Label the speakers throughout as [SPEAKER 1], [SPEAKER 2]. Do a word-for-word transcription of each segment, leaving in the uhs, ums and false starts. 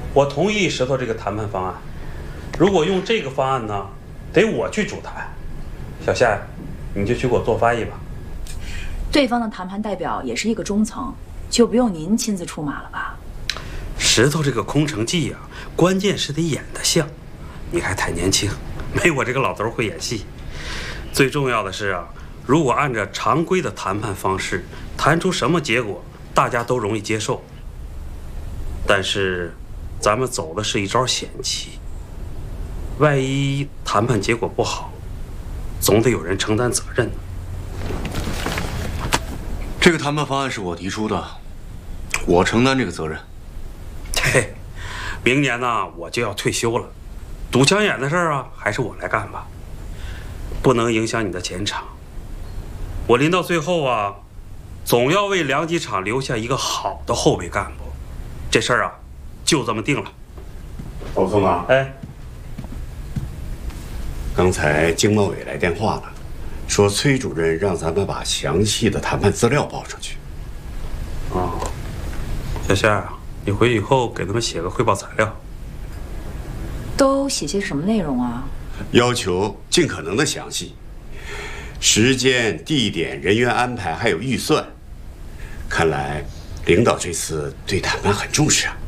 [SPEAKER 1] 我同意石头这个谈判方案。如果用这个方案呢，得我去主谈。小夏，你就去给我做翻译吧。
[SPEAKER 2] 对方的谈判代表也是一个中层，就不用您亲自出马了吧？
[SPEAKER 1] 石头这个空城计呀、啊，关键是得演得像。你还太年轻，没我这个老头会演戏。最重要的是啊，如果按照常规的谈判方式，谈出什么结果，大家都容易接受。但是，咱们走的是一招险棋。万一谈判结果不好，总得有人承担责任呢。
[SPEAKER 3] 这个谈判方案是我提出的，我承担这个责任。
[SPEAKER 1] 嘿，明年呢我就要退休了，堵枪眼的事儿啊，还是我来干吧，不能影响你的前程。我临到最后啊，总要为粮机厂留下一个好的后备干部。这事儿啊，就这么定了。
[SPEAKER 4] 保总啊，
[SPEAKER 1] 哎，
[SPEAKER 4] 刚才经贸委来电话了，说崔主任让咱们把详细的谈判资料报出去。
[SPEAKER 1] 哦，小夏啊，你回去以后给他们写个汇报材料。
[SPEAKER 2] 都写些什么内容啊？
[SPEAKER 4] 要求尽可能的详细，时间、地点、人员安排还有预算。看来领导这次对谈判很重视啊。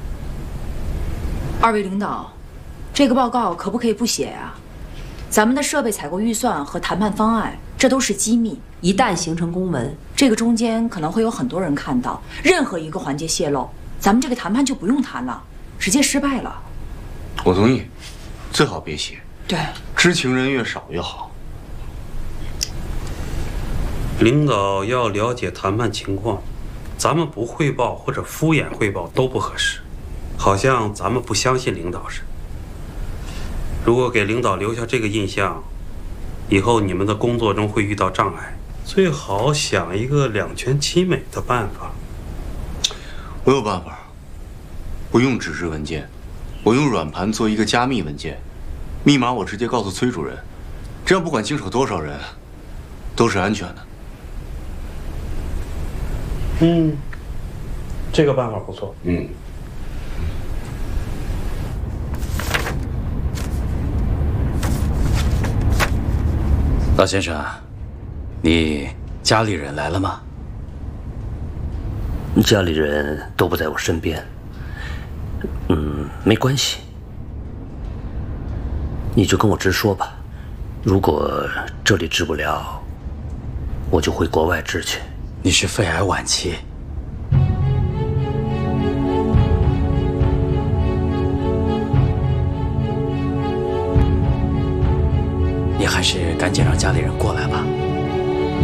[SPEAKER 2] 二位领导，这个报告可不可以不写呀？咱们的设备采购预算和谈判方案，这都是机密，一旦形成公文，这个中间可能会有很多人看到，任何一个环节泄露，咱们这个谈判就不用谈了，直接失败了。
[SPEAKER 3] 我同意，最好别写。
[SPEAKER 2] 对，
[SPEAKER 3] 知情人越少越好。
[SPEAKER 1] 领导要了解谈判情况，咱们不汇报或者敷衍汇报都不合适，好像咱们不相信领导似的。如果给领导留下这个印象，以后你们的工作中会遇到障碍，最好想一个两全其美的办法。
[SPEAKER 3] 我有办法，不用纸质文件，我用软盘做一个加密文件，密码我直接告诉崔主任，这样不管经手多少人，都是安全的。
[SPEAKER 1] 嗯，这个办法不错。
[SPEAKER 4] 嗯。
[SPEAKER 5] 老先生，你家里人来了吗？
[SPEAKER 6] 家里人都不在我身边。嗯，没关系，你就跟我直说吧。如果这里治不了，我就回国外治去。
[SPEAKER 5] 你是肺癌晚期，你还是赶紧让家里人过来吧。